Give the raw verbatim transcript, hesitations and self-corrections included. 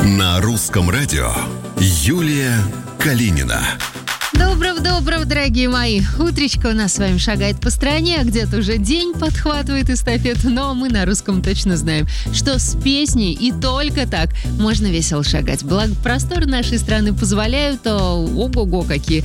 На русском радио Юлия Калинина. Доброго-доброго, дорогие мои. Утречко у нас с вами шагает по стране, а где-то уже день подхватывает эстафету. Но мы на русском точно знаем, что с песней и только так можно весело шагать. Благо, просторы нашей страны позволяют, а ого-го какие.